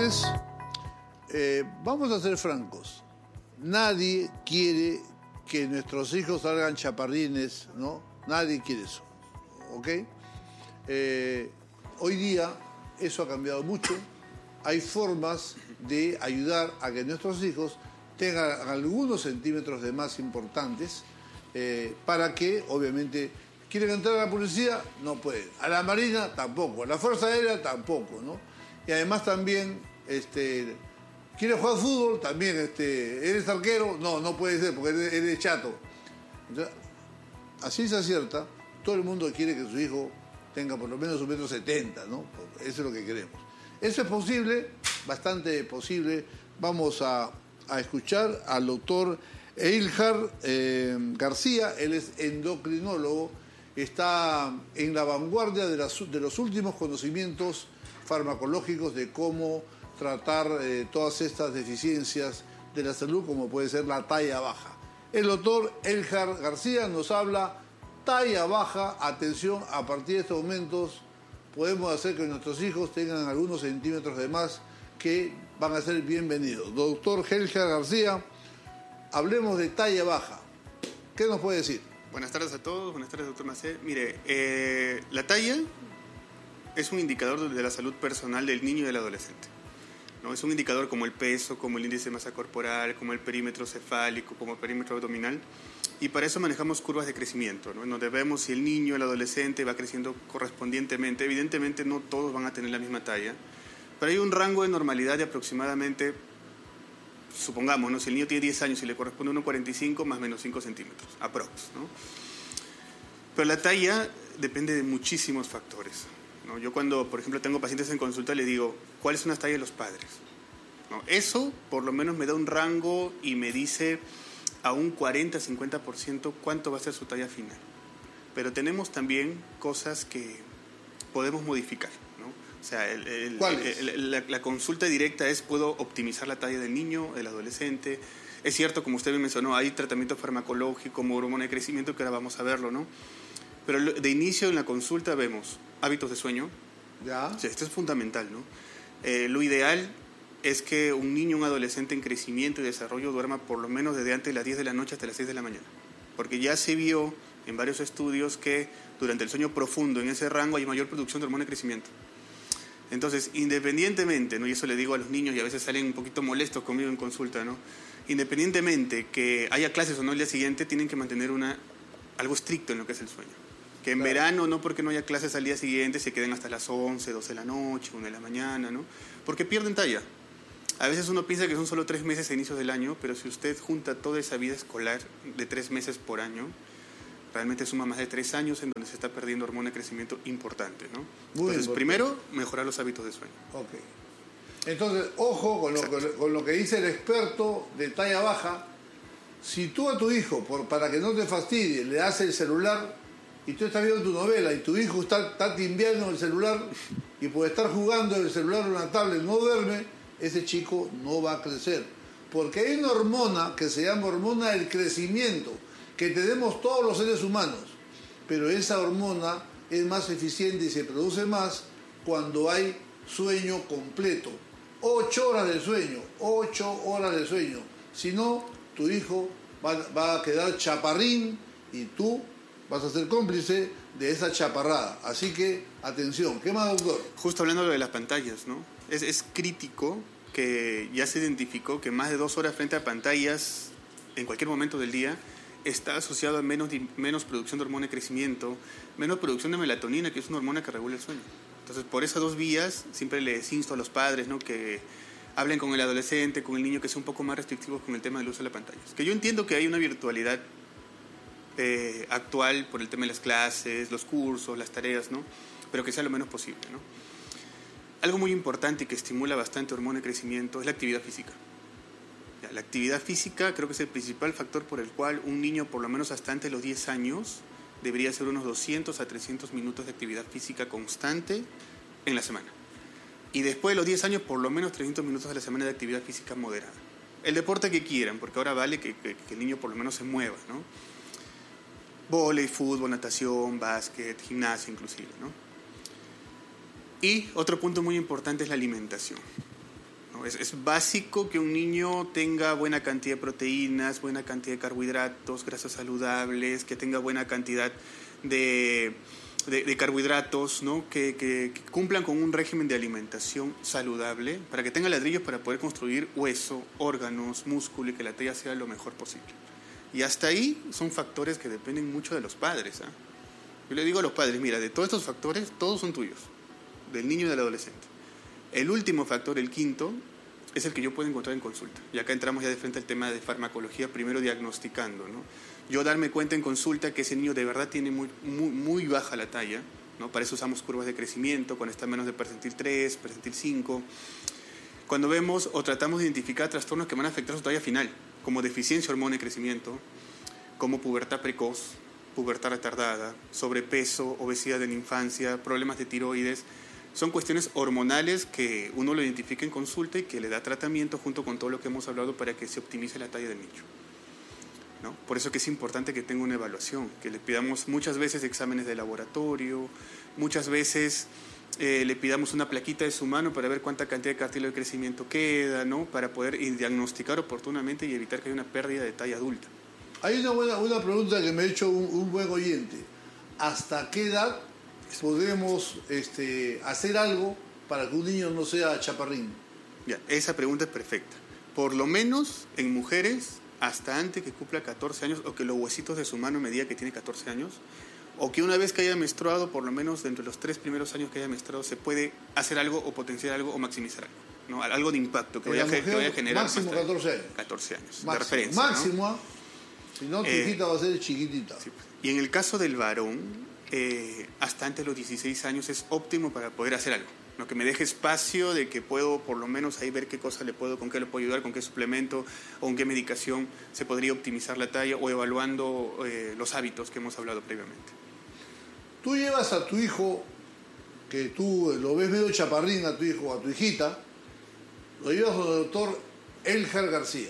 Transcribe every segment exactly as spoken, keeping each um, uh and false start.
padres, eh, vamos a ser francos. Nadie quiere que nuestros hijos salgan chaparrines, ¿no? Nadie quiere eso, ¿ok? Eh, hoy día eso ha cambiado mucho. Hay formas de ayudar a que nuestros hijos tengan algunos centímetros de más importantes eh, para que, obviamente, quieren entrar a la policía, no pueden. A la Marina, tampoco. A la Fuerza Aérea, tampoco, ¿no? Y además también, este, ¿quieres jugar fútbol? También, este, ¿eres arquero? No, no puede ser porque eres, eres chato. Entonces, así se acierta. Todo el mundo quiere que su hijo tenga por lo menos un metro setenta, ¿no? Eso es lo que queremos. Eso es posible, bastante posible. Vamos a, a escuchar al doctor Eilhard eh, García. Él es endocrinólogo, está en la vanguardia de, las, de los últimos conocimientos farmacológicos de cómo tratar eh, todas estas deficiencias de la salud, como puede ser la talla baja. El doctor Eilhard García nos habla talla baja. Atención, a partir de estos momentos podemos hacer que nuestros hijos tengan algunos centímetros de más que van a ser bienvenidos. Doctor Eilhard García, hablemos de talla baja. ¿Qué nos puede decir? Buenas tardes a todos, buenas tardes, doctor Macé. Mire, eh, la talla es un indicador de la salud personal del niño y del adolescente, ¿no? Es un indicador como el peso, como el índice de masa corporal, como el perímetro cefálico, como el perímetro abdominal. Y para eso manejamos curvas de crecimiento, ¿no? En donde vemos si el niño, el adolescente va creciendo correspondientemente. Evidentemente no todos van a tener la misma talla, pero hay un rango de normalidad de aproximadamente, supongamos, ¿no? Si el niño tiene diez años y le corresponde uno cuarenta y cinco más o menos cinco centímetros, aprox, ¿no? Pero la talla depende de muchísimos factores, ¿no? Yo cuando, por ejemplo, tengo pacientes en consulta, le digo, ¿cuáles son las tallas de los padres? ¿No? Eso por lo menos me da un rango y me dice a un cuarenta a cincuenta por ciento cuánto va a ser su talla final. Pero tenemos también cosas que podemos modificar, ¿no? O sea, el, el, el, el, la, la consulta directa es, ¿puedo optimizar la talla del niño, del adolescente? Es cierto, como usted me mencionó, hay tratamiento farmacológico, como hormona de crecimiento, que ahora vamos a verlo, ¿no? Pero de inicio en la consulta vemos hábitos de sueño. Ya. O sea, esto es fundamental, ¿no? Eh, lo ideal es que un niño, un adolescente en crecimiento y desarrollo duerma por lo menos desde antes de las diez de la noche hasta las seis de la mañana. Porque ya se vio en varios estudios que durante el sueño profundo, en ese rango, hay mayor producción de hormona de crecimiento. Entonces, independientemente, ¿no? Y eso le digo a los niños, y a veces salen un poquito molestos conmigo en consulta, ¿no? Independientemente que haya clases o no el día siguiente, tienen que mantener una, algo estricto en lo que es el sueño. Que en claro. verano, no porque no haya clases al día siguiente, se queden hasta las once, doce de la noche, una de la mañana, ¿no? Porque pierden talla. A veces uno piensa que son solo tres meses a inicios del año, pero si usted junta toda esa vida escolar de tres meses por año, realmente suma más de tres años en donde se está perdiendo hormona de crecimiento importante, ¿no? Muy Entonces, importante. Primero, mejorar los hábitos de sueño. Ok. Entonces, ojo con lo, que, con lo que dice el experto de talla baja. Si tú a tu hijo, por, para que no te fastidie, le das el celular y tú estás viendo tu novela y tu hijo está, está timbiando el celular y por estar jugando el celular o una tablet no duerme, ese chico no va a crecer. Porque hay una hormona que se llama hormona del crecimiento, que tenemos todos los seres humanos. Pero esa hormona es más eficiente y se produce más cuando hay sueño completo. Ocho horas de sueño, ocho horas de sueño. Si no, tu hijo va, va a quedar chaparrín y tú vas a ser cómplice de esa chaparrada. Así que, atención. ¿Qué más, doctor? Justo hablando de las pantallas, ¿no? Es, es crítico que ya se identificó que más de dos horas frente a pantallas en cualquier momento del día está asociado a menos, menos producción de hormona de crecimiento, menos producción de melatonina, que es una hormona que regula el sueño. Entonces, por esas dos vías, siempre les insto a los padres, ¿no?, que hablen con el adolescente, con el niño, que sean un poco más restrictivos con el tema del uso de las pantallas. Que yo entiendo que hay una virtualidad eh, actual por el tema de las clases, los cursos, las tareas, ¿no?, pero que sea lo menos posible, ¿no? Algo muy importante y que estimula bastante hormona de crecimiento es la actividad física. Ya, la actividad física creo que es el principal factor por el cual un niño, por lo menos hasta antes de los diez años, debería hacer unos doscientos a trescientos minutos de actividad física constante en la semana. Y después de los diez años, por lo menos trescientos minutos a la semana de actividad física moderada. El deporte que quieran, porque ahora vale que, que, que el niño por lo menos se mueva, ¿no? Vóley, fútbol, natación, básquet, gimnasia inclusive, ¿no? Y otro punto muy importante es la alimentación. ¿no? Es, es básico que un niño tenga buena cantidad de proteínas, buena cantidad de carbohidratos, grasas saludables, que tenga buena cantidad de, de, de carbohidratos, ¿no? Que, que, que cumplan con un régimen de alimentación saludable para que tenga ladrillos para poder construir hueso, órganos, músculo y que la talla sea lo mejor posible. Y hasta ahí son factores que dependen mucho de los padres, ¿eh? Yo le digo a los padres, mira, de todos estos factores, todos son tuyos, del niño y del adolescente. El último factor, el quinto, es el que yo puedo encontrar en consulta. Y acá entramos ya de frente al tema de farmacología, primero diagnosticando, ¿no? Yo darme cuenta en consulta que ese niño de verdad tiene muy, muy, muy baja la talla, ¿no? Para eso usamos curvas de crecimiento, cuando está menos de percentil tres, percentil cinco. Cuando vemos o tratamos de identificar trastornos que van a afectar su talla final, como deficiencia de hormona de crecimiento, como pubertad precoz, pubertad retardada, sobrepeso, obesidad en la infancia, problemas de tiroides. Son cuestiones hormonales que uno lo identifica en consulta y que le da tratamiento junto con todo lo que hemos hablado para que se optimice la talla del niño, ¿no? Por eso que es importante que tenga una evaluación, que le pidamos muchas veces exámenes de laboratorio, muchas veces eh, le pidamos una plaquita de su mano para ver cuánta cantidad de cartílago de crecimiento queda, ¿no? Para poder diagnosticar oportunamente y evitar que haya una pérdida de talla adulta. Hay una, buena, una pregunta que me ha hecho un, un buen oyente. ¿Hasta qué edad podemos este, hacer algo para que un niño no sea chaparrín? Ya, esa pregunta es perfecta. Por lo menos en mujeres, hasta antes que cumpla catorce años, o que los huesitos de su mano me diga que tiene catorce años, o que una vez que haya menstruado, por lo menos dentro de los tres primeros años que haya menstruado, se puede hacer algo o potenciar algo o maximizar algo, ¿no? Algo de impacto que vaya, mujer, que vaya a generar. Máximo catorce años. catorce años, máximo, de referencia. Máximo, ¿no? Si no, tu eh, hijita va a ser chiquitita. Sí. Y en el caso del varón, eh, hasta antes de los dieciséis años es óptimo para poder hacer algo, ¿no? Que me deje espacio de que puedo por lo menos ahí ver qué cosa le puedo, con qué le puedo ayudar, con qué suplemento o con qué medicación se podría optimizar la talla o evaluando eh, los hábitos que hemos hablado previamente. Tú llevas a tu hijo, que tú lo ves medio chaparrín a tu hijo, a tu hijita, lo llevas al doctor Eljar García.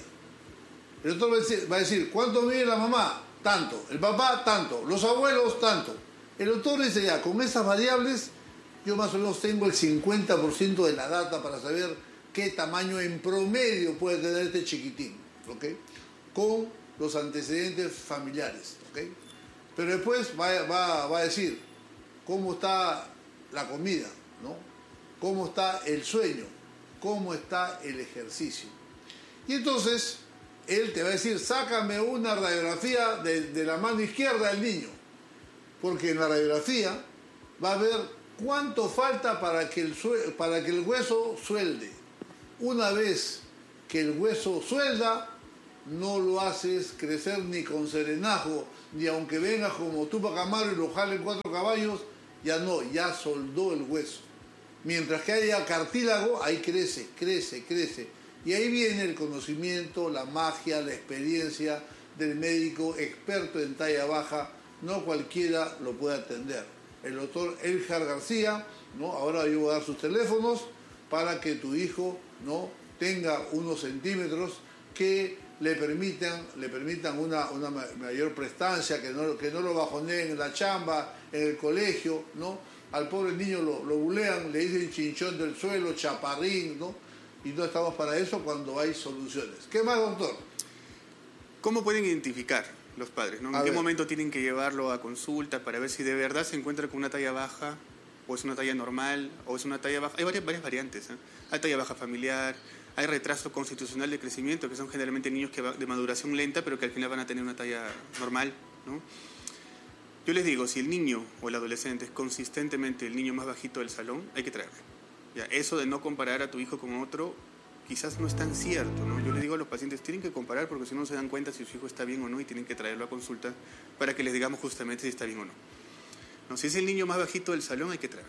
El doctor va a decir, va a decir, ¿cuánto mide la mamá? Tanto. El papá, tanto. Los abuelos, tanto. El doctor dice, ya, con esas variables, yo más o menos tengo el cincuenta por ciento de la data para saber qué tamaño en promedio puede tener este chiquitín, ¿ok? Con los antecedentes familiares, ¿ok? Pero después va, va, va a decir cómo está la comida, ¿no? Cómo está el sueño, cómo está el ejercicio. Y entonces él te va a decir, sácame una radiografía de, de la mano izquierda del niño, porque en la radiografía va a ver cuánto falta para que el, para que el hueso suelde. Una vez que el hueso suelda, no lo haces crecer ni con serenajo, ni aunque vengas como Tupac Amaru y lo jalen cuatro caballos, ya no, ya soldó el hueso. Mientras que haya cartílago, ahí crece, crece, crece. Y ahí viene el conocimiento, la magia, la experiencia del médico experto en talla baja. No cualquiera lo puede atender. El doctor Eljar García, ¿no? Ahora yo voy a dar sus teléfonos para que tu hijo, ¿no?, tenga unos centímetros que le permitan, le permitan una, una mayor prestancia, que no, que no lo bajoneen en la chamba, en el colegio, ¿no? Al pobre niño lo, lo bulean, le dicen chinchón del suelo, chaparrín, ¿no? Y no estamos para eso cuando hay soluciones. ¿Qué más, doctor? ¿Cómo pueden identificar los padres, ¿no? ¿En A qué ver. momento tienen que llevarlo a consulta para ver si de verdad se encuentra con una talla baja, o es una talla normal, o es una talla baja? Hay varias, varias variantes, ¿eh? Hay talla baja familiar, hay retraso constitucional de crecimiento, que son generalmente niños que va, de maduración lenta, pero que al final van a tener una talla normal, ¿no? Yo les digo, si el niño o el adolescente es consistentemente el niño más bajito del salón, hay que traerlo. Ya, eso de no comparar a tu hijo con otro, quizás no es tan cierto, ¿no? Yo les digo a los pacientes, tienen que comparar porque si no se dan cuenta si su hijo está bien o no y tienen que traerlo a consulta para que les digamos justamente si está bien o no. No, si es el niño más bajito del salón, hay que traerlo.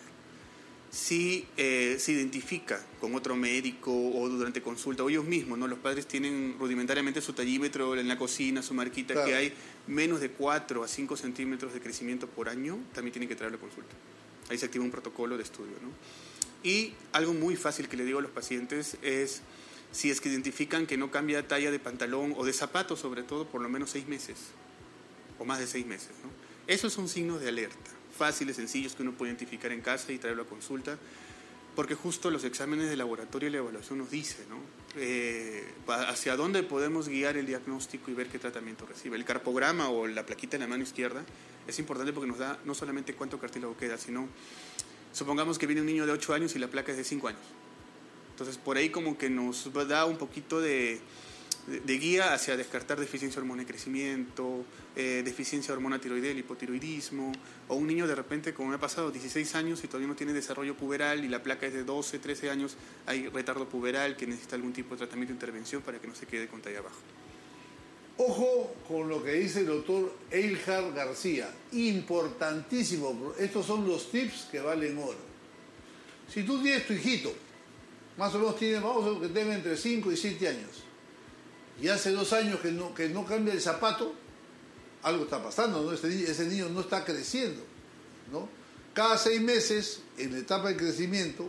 Si eh, se identifica con otro médico o durante consulta, o ellos mismos, ¿no? Los padres tienen rudimentariamente su tallímetro en la cocina, su marquita, claro, que hay menos de cuatro a cinco centímetros de crecimiento por año, también tienen que traerlo a consulta. Ahí se activa un protocolo de estudio, ¿no? Y algo muy fácil que le digo a los pacientes es, si es que identifican que no cambia talla de pantalón o de zapato, sobre todo, por lo menos seis meses, o más de seis meses, ¿no? Esos son signos de alerta, fáciles, sencillos, que uno puede identificar en casa y traerlo a consulta. porque justo los exámenes de laboratorio y la evaluación nos dicen, ¿no? Eh, hacia dónde podemos guiar el diagnóstico y ver qué tratamiento recibe. El carpograma o la plaquita en la mano izquierda es importante porque nos da no solamente cuánto cartílago queda, sino, supongamos que viene un niño de ocho años y la placa es de cinco años. Entonces, por ahí como que nos da un poquito de, de, de guía hacia descartar deficiencia de hormona de crecimiento, eh, deficiencia de hormona tiroidea, hipotiroidismo, o un niño de repente, como me ha pasado, dieciséis años y todavía no tiene desarrollo puberal y la placa es de doce, trece años, hay retardo puberal que necesita algún tipo de tratamiento de intervención para que no se quede con talla baja. Ojo con lo que dice el doctor Eilhard García, importantísimo. Estos son los tips que valen oro. Si tú tienes tu hijito, más o menos tiene, vamos a ver que tenga entre cinco y siete años, y hace dos años que no, que no cambia el zapato, algo está pasando, ¿no? Ese, ese niño no está creciendo, ¿no? Cada seis meses, en la etapa de crecimiento,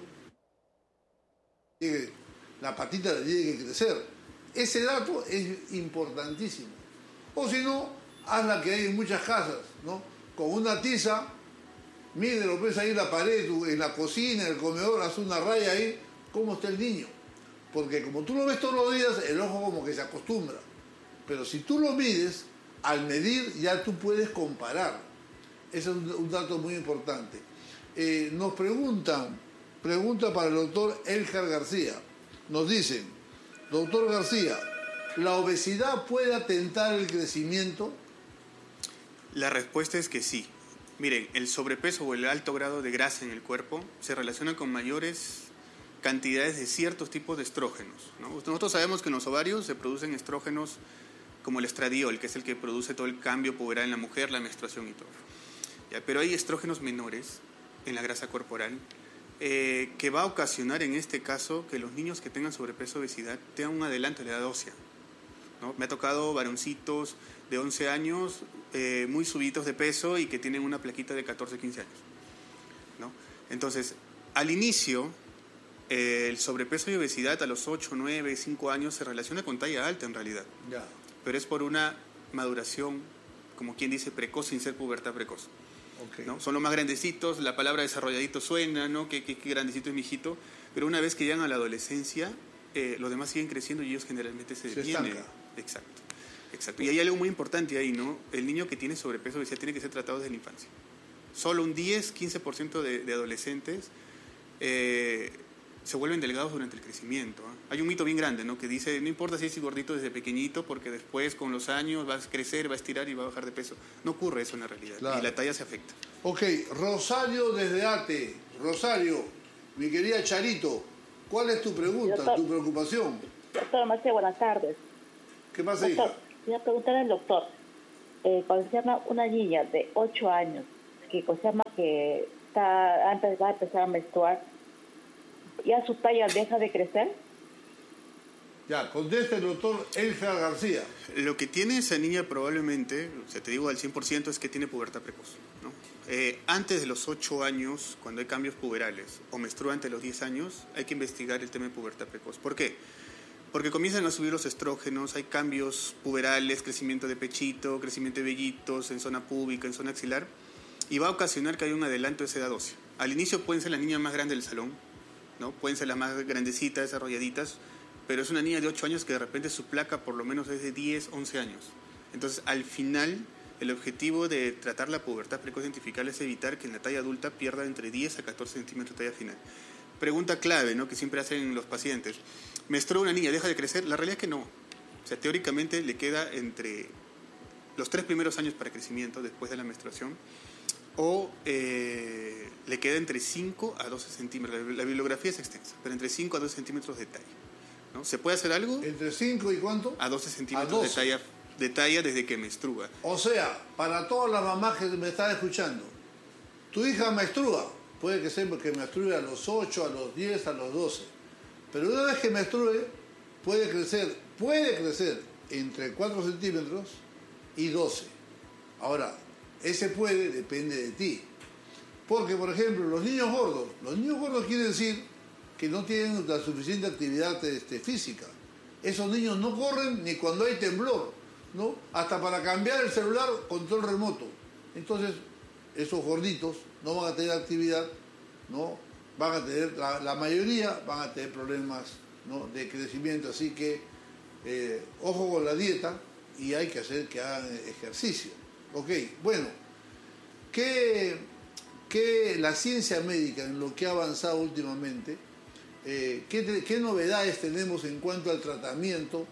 la patita le tiene que crecer. Ese dato es importantísimo. O si no, haz la que hay en muchas casas, ¿no? Con una tiza, mide, lo ves ahí en la pared, en la cocina, en el comedor, haz una raya ahí, cómo está el niño. Porque como tú lo ves todos los días, el ojo como que se acostumbra. Pero si tú lo mides, al medir ya tú puedes comparar. Ese es un, un dato muy importante. Eh, nos preguntan, pregunta para el doctor Eilhard García. Nos dicen, doctor García, ¿la obesidad puede atentar el crecimiento? La respuesta es que sí. Miren, el sobrepeso o el alto grado de grasa en el cuerpo se relaciona con mayores cantidades de ciertos tipos de estrógenos, ¿no? Nosotros sabemos que en los ovarios se producen estrógenos como el estradiol, que es el que produce todo el cambio puberal en la mujer, la menstruación y todo. ¿Ya? Pero hay estrógenos menores en la grasa corporal eh, que va a ocasionar en este caso que los niños que tengan sobrepeso o obesidad tengan un adelanto de la edad ósea, ¿no? Me ha tocado varoncitos de once años eh, muy subidos de peso y que tienen una plaquita de catorce, quince años, ¿no? Entonces, al inicio, eh, el sobrepeso y obesidad a los ocho, nueve, cinco años se relaciona con talla alta en realidad. Ya. Pero es por una maduración, como quien dice, precoz sin ser pubertad precoz. Okay. ¿No? Son los más grandecitos, la palabra desarrolladito suena, ¿no? Qué, qué, qué grandecito es mi hijito, pero una vez que llegan a la adolescencia, eh, los demás siguen creciendo y ellos generalmente se, se detienen. Estanca. Exacto, exacto. Y hay algo muy importante ahí, ¿no? El niño que tiene sobrepeso o obesidad tiene que ser tratado desde la infancia. Solo un diez, quince por ciento de, de adolescentes eh, se vuelven delgados durante el crecimiento, ¿eh? Hay un mito bien grande, ¿no? Que dice, no importa si es gordito desde pequeñito, porque después con los años va a crecer, va a estirar y va a bajar de peso. No ocurre eso en la realidad, claro. Y la talla se afecta. Ok, Rosario desde Ate. Rosario, mi querida Charito, ¿cuál es tu pregunta, doctor, tu preocupación? Doctor Marcelo, buenas tardes. ¿Qué pasa, doctor, hija? Voy a preguntar al doctor, eh, cuando se llama una niña de ocho años, que se llama que está, antes va a empezar a menstruar, ¿ya su talla deja de crecer? Ya, contesta el doctor Eilhard García. Lo que tiene esa niña probablemente, o sea, te digo al cien por ciento, es que tiene pubertad precoz, ¿no? Eh, antes de los ocho años, cuando hay cambios puberales, o menstrua antes de los diez años, hay que investigar el tema de pubertad precoz. ¿Por qué? Porque comienzan a subir los estrógenos, hay cambios puberales, crecimiento de pechito, crecimiento de vellitos en zona púbica, en zona axilar, y va a ocasionar que haya un adelanto de esa edad ósea. Al inicio pueden ser las niñas más grandes del salón, ¿no? Pueden ser las más grandecitas, desarrolladitas, pero es una niña de ocho años que de repente su placa por lo menos es de diez, once años. Entonces, al final, el objetivo de tratar la pubertad precoz identificable es evitar que en la talla adulta pierda entre diez a catorce centímetros de talla final. Pregunta clave, ¿no? Que siempre hacen los pacientes. ¿Menstrua una niña, deja de crecer? La realidad es que no. O sea, teóricamente le queda entre los tres primeros años para crecimiento después de la menstruación, o eh, le queda entre cinco a doce centímetros. La bibliografía es extensa, pero entre cinco a doce centímetros de talla, ¿no? ¿Se puede hacer algo? ¿Entre cinco y cuánto? A doce centímetros a doce. De, talla, de talla desde que menstrua. O sea, para todas las mamás que me están escuchando, tu hija menstrua, puede que sea que menstrue a los ocho, a los diez, a los doce, pero una vez que menstrue, puede crecer, puede crecer entre cuatro centímetros y doce. Ahora, ese puede, depende de ti. Porque, por ejemplo, los niños gordos, los niños gordos quiere decir que no tienen la suficiente actividad este, física. Esos niños no corren ni cuando hay temblor, ¿no? Hasta para cambiar el celular, control remoto. Entonces, esos gorditos no van a tener actividad, ¿no? van a tener, la, la mayoría van a tener problemas, ¿no?, de crecimiento, así que eh, ojo con la dieta y hay que hacer que hagan ejercicio. Ok, bueno, ¿qué, qué la ciencia médica en lo que ha avanzado últimamente? Eh, ¿qué, ¿Qué novedades tenemos en cuanto al tratamiento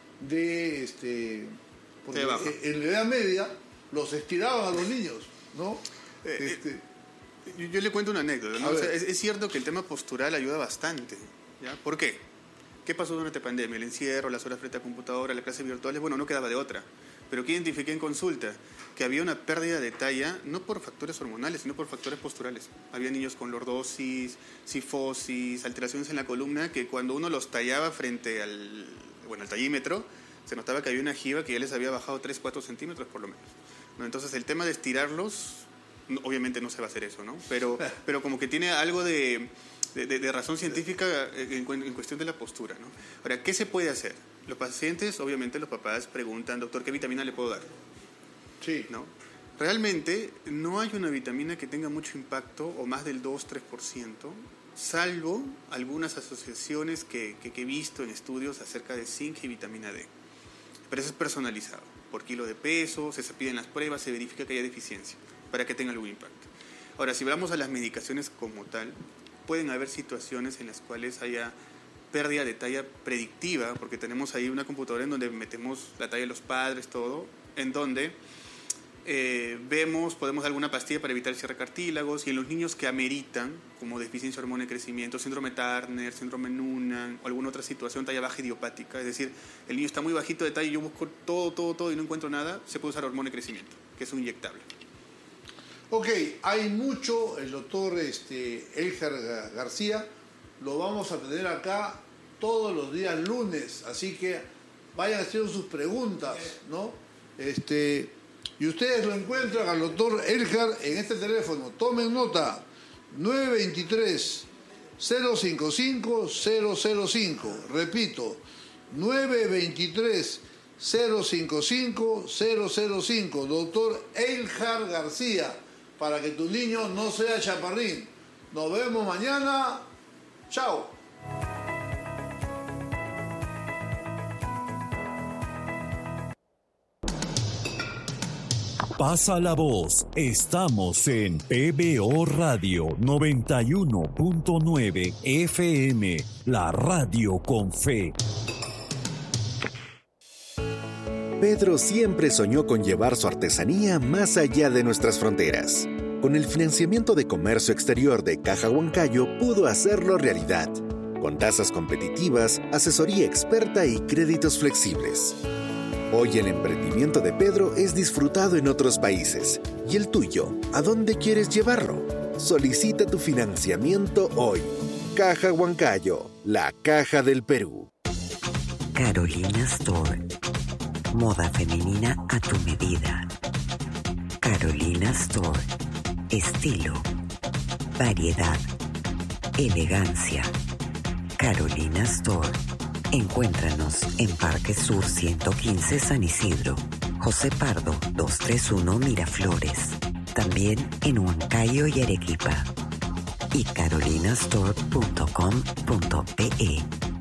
de este? Porque en la Edad Media los estiraban a los niños, ¿no? Eh, este, yo, yo le cuento una anécdota, ¿no? O sea, es, es cierto que el tema postural ayuda bastante, ¿ya? ¿Por qué? ¿Qué pasó durante la pandemia? El encierro, las horas frente a computadora, las clases virtuales, bueno, no quedaba de otra. Pero ¿qué identifiqué en consulta? Que había una pérdida de talla, no por factores hormonales, sino por factores posturales. Había niños con lordosis, cifosis, alteraciones en la columna, que cuando uno los tallaba frente al, bueno, al tallímetro, se notaba que había una jiba que ya les había bajado tres, cuatro centímetros por lo menos, ¿no? Entonces el tema de estirarlos, no, obviamente no se va a hacer eso, ¿no? Pero, pero como que tiene algo de, de, de, de razón científica en, en cuestión de la postura, ¿no? Ahora, ¿qué se puede hacer? Los pacientes, obviamente los papás preguntan, doctor, ¿qué vitamina le puedo dar? Sí. ¿No? Realmente no hay una vitamina que tenga mucho impacto o más del dos a tres por ciento, salvo algunas asociaciones que, que, que he visto en estudios acerca de zinc y vitamina D. Pero eso es personalizado. Por kilo de peso, se piden las pruebas, se verifica que haya deficiencia para que tenga algún impacto. Ahora, si vamos a las medicaciones como tal, pueden haber situaciones en las cuales haya pérdida de talla predictiva, porque tenemos ahí una computadora en donde metemos la talla de los padres, todo, en donde eh, vemos, podemos dar alguna pastilla para evitar el cierre de cartílagos, y en los niños que ameritan, como deficiencia de hormona de crecimiento, síndrome Turner, síndrome Noonan, o alguna otra situación, talla baja idiopática, es decir, el niño está muy bajito de talla y yo busco todo, todo, todo y no encuentro nada, se puede usar hormona de crecimiento, que es un inyectable. Ok, hay mucho, el doctor este, Elgar García lo vamos a tener acá todos los días lunes, así que vayan haciendo sus preguntas, ¿no? Este, y ustedes lo encuentran al doctor Elgar en este teléfono. Tomen nota, nueve dos tres, cero cinco cinco, cero cero cinco. Repito, nueve dos tres, cero cinco cinco, cero cero cinco. Doctor Elgar García, para que tu niño no sea chaparrín. Nos vemos mañana. Chao. Pasa la voz. Estamos en P B O Radio noventa y uno punto nueve F M, la radio con fe. Pedro siempre soñó con llevar su artesanía más allá de nuestras fronteras. Con el financiamiento de comercio exterior de Caja Huancayo pudo hacerlo realidad, con tasas competitivas, asesoría experta y créditos flexibles. Hoy el emprendimiento de Pedro es disfrutado en otros países. ¿Y el tuyo? ¿A dónde quieres llevarlo? Solicita tu financiamiento hoy. Caja Huancayo, la caja del Perú. Carolina Store. Moda femenina a tu medida. Carolina Store. Estilo, variedad, elegancia. Carolina Store. Encuéntranos en Parque Sur ciento quince San Isidro, José Pardo doscientos treinta y uno Miraflores. También en Huancayo y Arequipa. Y carolinastore punto com punto pe.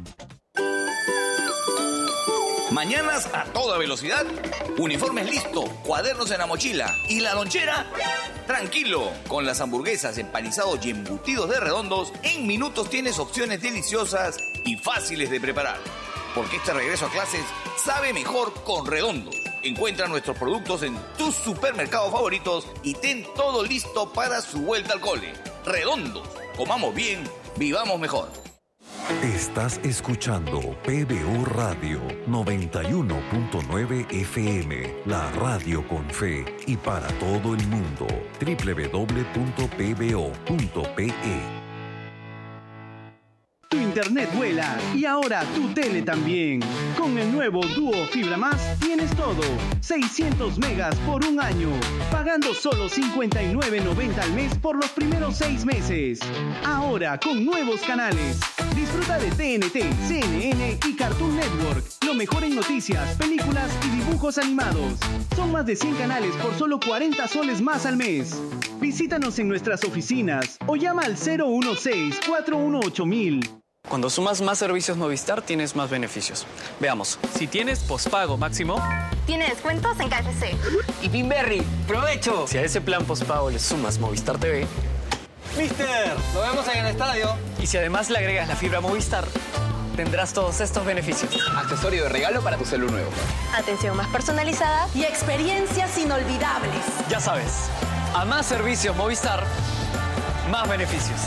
Mañanas a toda velocidad, uniformes listo, cuadernos en la mochila y la lonchera, tranquilo. Con las hamburguesas, empanizados y embutidos de Redondos, en minutos tienes opciones deliciosas y fáciles de preparar. Porque este regreso a clases sabe mejor con Redondos. Encuentra nuestros productos en tus supermercados favoritos y ten todo listo para su vuelta al cole. Redondos, comamos bien, vivamos mejor. Estás escuchando P B O Radio noventa y uno punto nueve F M, la radio con fe y para todo el mundo. doble u doble u doble u punto p b o punto p e. internet vuela y ahora tu tele también. Con el nuevo Duo Fibra Más tienes todo. seiscientos megas por un año, pagando solo cincuenta y nueve noventa al mes por los primeros seis meses. Ahora con nuevos canales. Disfruta de T N T, C N N y Cartoon Network. Lo mejor en noticias, películas y dibujos animados. Son más de cien canales por solo cuarenta soles más al mes. Visítanos en nuestras oficinas o llama al cero uno seis, cuatro uno ocho mil. Cuando sumas más servicios Movistar, tienes más beneficios. Veamos. Si tienes pospago máximo, tiene descuentos en K F C. Y Pinberry, ¡provecho! Si a ese plan pospago le sumas Movistar T V, ¡Mister! ¡Nos vemos en el estadio! Y si además le agregas la fibra Movistar, tendrás todos estos beneficios. Accesorio de regalo para tu celu nuevo. Atención más personalizada y experiencias inolvidables. Ya sabes, a más servicios Movistar, más beneficios.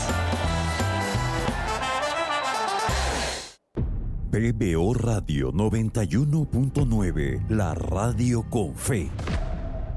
P B O Radio noventa y uno punto nueve, la radio con fe.